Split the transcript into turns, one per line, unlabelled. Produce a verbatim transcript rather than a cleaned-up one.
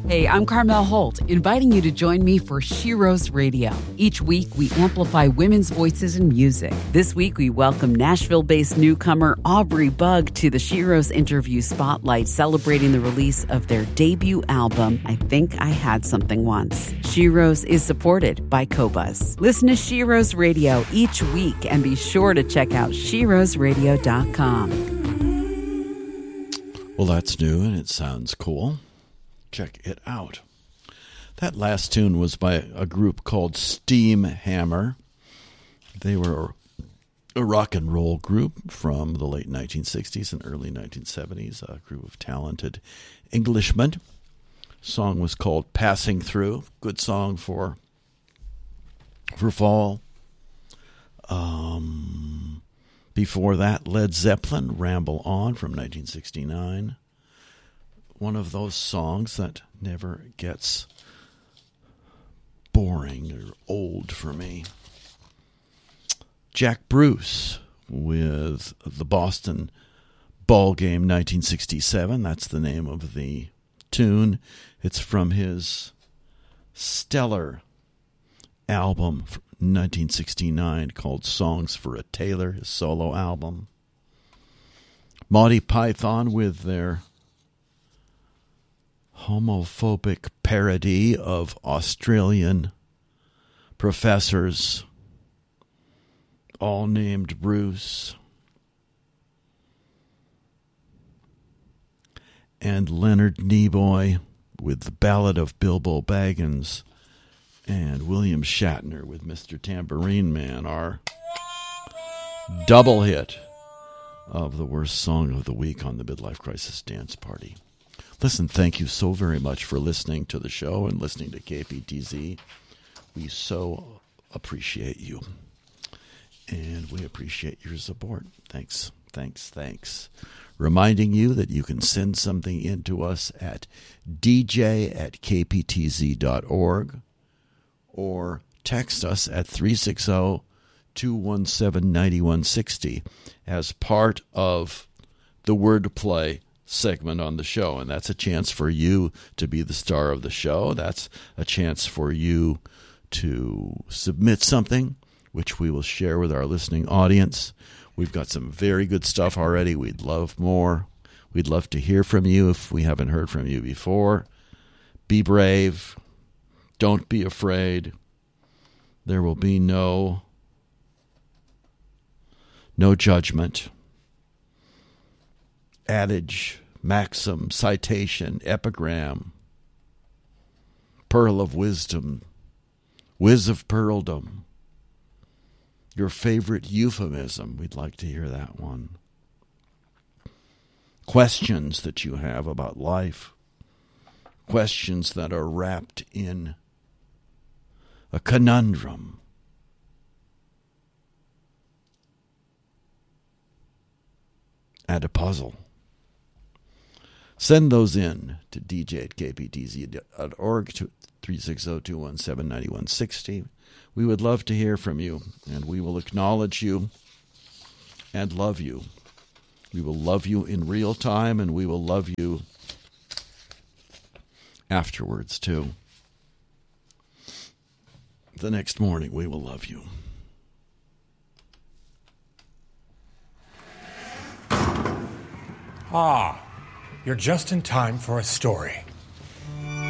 Hey, I'm Carmel Holt, inviting you to join me for Sheroes Radio. Each week, we amplify women's voices in music. This week, we welcome Nashville-based newcomer Aubrey Bug to the Sheroes Interview Spotlight, celebrating the release of their debut album, I Think I Had Something Once. Sheroes is supported by Cobus. Listen to Sheroes Radio each week and be sure to check out sheroes radio dot com.
Well, that's new and it sounds cool. Check it out. That last tune was by a group called Steam Hammer. They were a rock and roll group from the late nineteen sixties and early nineteen seventies, a group of talented Englishmen. The song was called Passing Through. Good song for, for fall. Um, before that, Led Zeppelin, Ramble On from nineteen sixty-nine. One of those songs that never gets boring or old for me. Jack Bruce with the Boston Ball Game nineteen sixty-seven. That's the name of the tune. It's from his stellar album from nineteen sixty-nine called Songs for a Tailor, his solo album. Monty Python with their homophobic parody of Australian professors, all named Bruce. And Leonard Nimoy with the Ballad of Bilbo Baggins, and William Shatner with Mister Tambourine Man, our double hit of the worst song of the week on the Midlife Crisis Dance Party. Listen, thank you so very much for listening to the show and listening to K P T Z. We so appreciate you. And we appreciate your support. Thanks, thanks, thanks. Reminding you that you can send something in to us at d j at k p t z dot org or text us at three six zero, two one seven, nine one six zero as part of the wordplay segment on the show. And that's a chance for you to be the star of the show. That's a chance for you to submit something, which we will share with our listening audience. We've got some very good stuff already. We'd love more. We'd love to hear from you if we haven't heard from you before. Be brave. Don't be afraid. There will be no, no judgment. Adage, maxim, citation, epigram, pearl of wisdom, whiz of pearldom, your favorite euphemism. We'd like to hear that one. Questions that you have about life, questions that are wrapped in a conundrum. And a puzzle. Send those in to d j at k p t z dot org to three six zero, two one seven, nine one six zero. We would love to hear from you, and we will acknowledge you and love you. We will love you in real time, and we will love you afterwards, too. The next morning, we will love you.
Ah, you're just in time for a story.